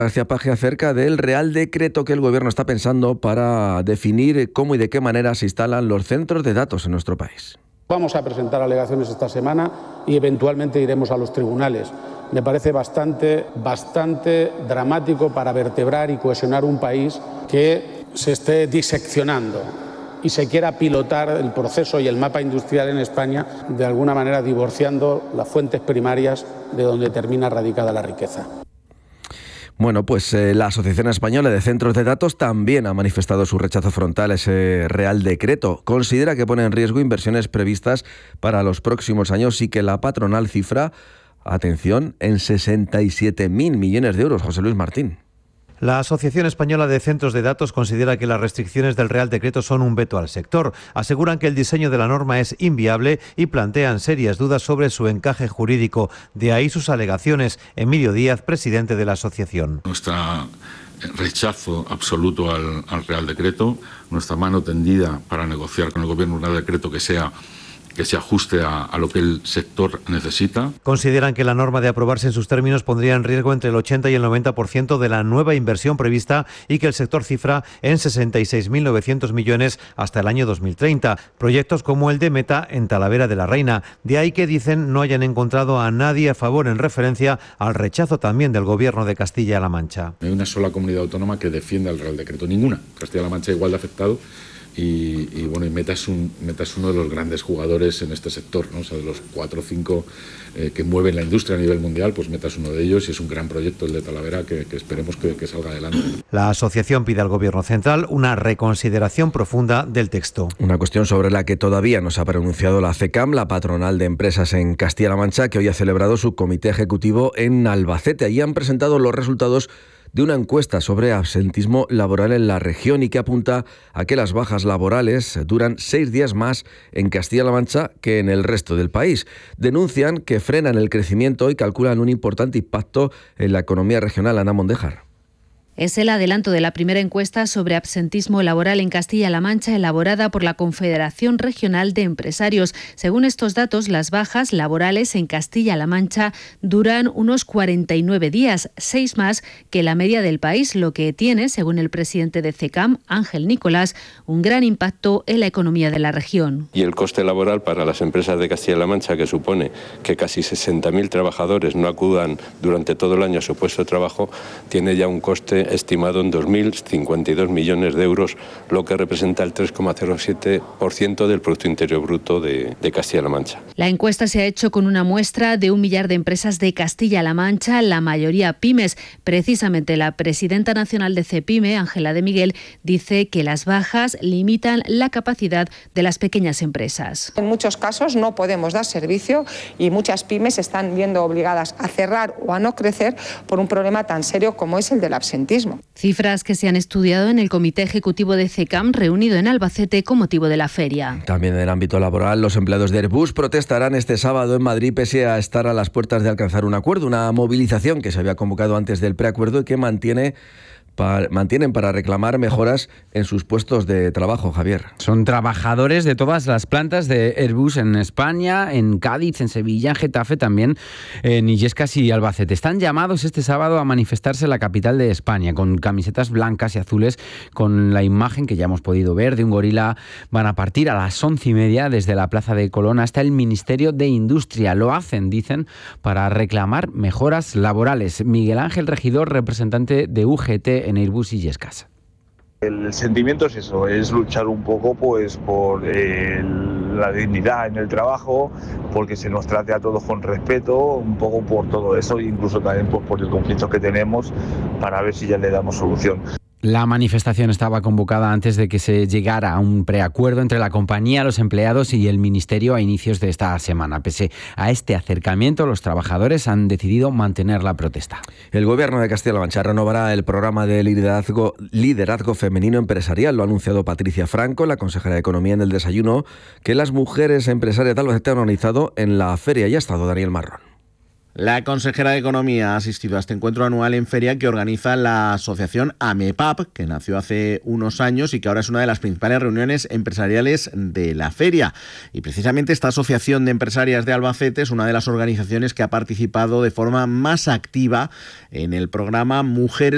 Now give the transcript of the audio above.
García Page acerca del Real Decreto que el Gobierno está pensando para definir cómo y de qué manera se instalan los centros de datos en nuestro país. Vamos a presentar alegaciones esta semana y eventualmente iremos a los tribunales. Me parece bastante dramático para vertebrar y cohesionar un país que se esté diseccionando y se quiera pilotar el proceso y el mapa industrial en España, de alguna manera divorciando las fuentes primarias de donde termina radicada la riqueza. Bueno, pues la Asociación Española de Centros de Datos también ha manifestado su rechazo frontal a ese Real Decreto. Considera que pone en riesgo inversiones previstas para los próximos años y que la patronal cifra, atención, en 67.000 millones de euros. José Luis Martín. La Asociación Española de Centros de Datos considera que las restricciones del Real Decreto son un veto al sector. Aseguran que el diseño de la norma es inviable y plantean serias dudas sobre su encaje jurídico. De ahí sus alegaciones. Emilio Díaz, presidente de la asociación. Nuestro rechazo absoluto al Real Decreto, nuestra mano tendida para negociar con el Gobierno un Real Decreto que se ajuste a lo que el sector necesita. Consideran que la norma, de aprobarse en sus términos, pondría en riesgo entre el 80 y el 90% de la nueva inversión prevista y que el sector cifra en 66.900 millones hasta el año 2030. Proyectos como el de Meta en Talavera de la Reina. De ahí que, dicen, no hayan encontrado a nadie a favor, en referencia al rechazo también del Gobierno de Castilla-La Mancha. No hay una sola comunidad autónoma que defienda el Real Decreto, ninguna. Castilla-La Mancha igual de afectado. Y Meta es uno de los grandes jugadores en este sector, ¿no? O sea, de los 4 o 5 que mueven la industria a nivel mundial, pues Meta es uno de ellos y es un gran proyecto el de Talavera que esperemos que salga adelante. La asociación pide al Gobierno central una reconsideración profunda del texto. Una cuestión sobre la que todavía no se ha pronunciado la CECAM, la patronal de empresas en Castilla-La Mancha, que hoy ha celebrado su comité ejecutivo en Albacete. Allí han presentado los resultados de una encuesta sobre absentismo laboral en la región y que apunta a que las bajas laborales duran 6 días más en Castilla-La Mancha que en el resto del país. Denuncian que frenan el crecimiento y calculan un importante impacto en la economía regional. Ana Mondejar. Es el adelanto de la primera encuesta sobre absentismo laboral en Castilla-La Mancha elaborada por la Confederación Regional de Empresarios. Según estos datos, las bajas laborales en Castilla-La Mancha duran unos 49 días, 6 más que la media del país, lo que tiene, según el presidente de CECAM, Ángel Nicolás, un gran impacto en la economía de la región. Y el coste laboral para las empresas de Castilla-La Mancha, que supone que casi 60.000 trabajadores no acudan durante todo el año a su puesto de trabajo, tiene ya un coste estimado en 2.052 millones de euros, lo que representa el 3,07% del Producto Interior Bruto de Castilla-La Mancha. La encuesta se ha hecho con una muestra de 1 millar de empresas de Castilla-La Mancha, la mayoría pymes. Precisamente la presidenta nacional de CEPYME, Ángela de Miguel, dice que las bajas limitan la capacidad de las pequeñas empresas. En muchos casos no podemos dar servicio y muchas pymes se están viendo obligadas a cerrar o a no crecer por un problema tan serio como es el del absentismo. Cifras que se han estudiado en el Comité Ejecutivo de CECAM reunido en Albacete con motivo de la feria. También en el ámbito laboral, los empleados de Airbus protestarán este sábado en Madrid pese a estar a las puertas de alcanzar un acuerdo. Una movilización que se había convocado antes del preacuerdo y que mantienen para reclamar mejoras en sus puestos de trabajo, Javier. Son trabajadores de todas las plantas de Airbus en España, en Cádiz, en Sevilla, en Getafe, también en Illescas y Albacete. Están llamados este sábado a manifestarse en la capital de España con camisetas blancas y azules con la imagen que ya hemos podido ver de un gorila. Van a partir a las 11:30 desde la Plaza de Colón hasta el Ministerio de Industria. Lo hacen, dicen, para reclamar mejoras laborales. Miguel Ángel Regidor, representante de UGT en Airbus y Illescas. El sentimiento es eso, es luchar un poco pues por la dignidad en el trabajo, porque se nos trate a todos con respeto, un poco por todo eso, incluso también pues, por el conflicto que tenemos, para ver si ya le damos solución. La manifestación estaba convocada antes de que se llegara a un preacuerdo entre la compañía, los empleados y el Ministerio a inicios de esta semana. Pese a este acercamiento, los trabajadores han decidido mantener la protesta. El Gobierno de Castilla-La Mancha renovará el programa de liderazgo femenino empresarial. Lo ha anunciado Patricia Franco, la consejera de Economía, en el desayuno que las mujeres empresarias de Albacete han organizado en la feria. Ya ha estado Daniel Marrón. La consejera de Economía ha asistido a este encuentro anual en feria que organiza la asociación AMEPAP, que nació hace unos años y que ahora es una de las principales reuniones empresariales de la feria. Y precisamente esta asociación de empresarias de Albacete es una de las organizaciones que ha participado de forma más activa en el programa Mujeres